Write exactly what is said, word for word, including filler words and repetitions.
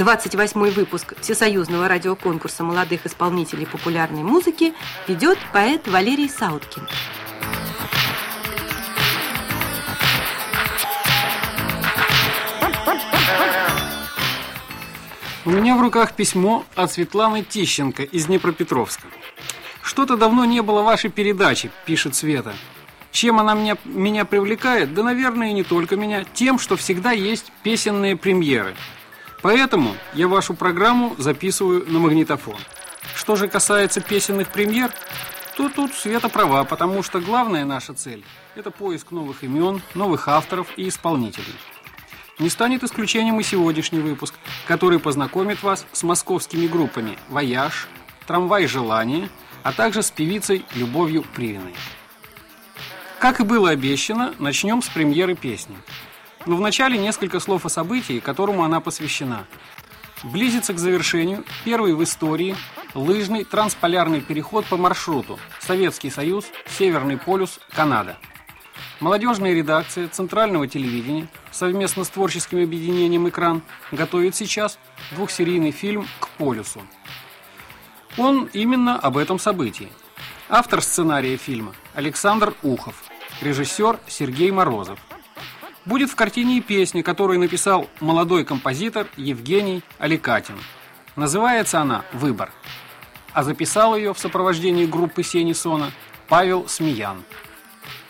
двадцать восьмой выпуск всесоюзного радиоконкурса молодых исполнителей популярной музыки ведет поэт Валерий Сауткин. У меня в руках письмо от Светланы Тищенко из Днепропетровска. «Что-то давно не было вашей передачи», – пишет Света. «Чем она меня, меня привлекает? Да, наверное, и не только меня. Тем, что всегда есть песенные премьеры. Поэтому я вашу программу записываю на магнитофон. Что же касается песенных премьер, то тут Света права, потому что главная наша цель – это поиск новых имен, новых авторов и исполнителей. Не станет исключением и сегодняшний выпуск, который познакомит вас с московскими группами «Вояж», «Трамвай желания», а также с певицей Любовью Привиной. Как и было обещано, начнем с премьеры песни. Но вначале несколько слов о событии, которому она посвящена. Близится к завершению первый в истории лыжный трансполярный переход по маршруту Советский Союз, Северный полюс, Канада. Молодежная редакция Центрального телевидения совместно с творческим объединением «Экран» готовит сейчас двухсерийный фильм «К полюсу». Он именно об этом событии. Автор сценария фильма Александр Ухов, режиссер Сергей Морозов. Будет в картине и песня, которую написал молодой композитор Евгений Аликатин. Называется она «Выбор», а записал ее в сопровождении группы Сени Сона Павел Смеян.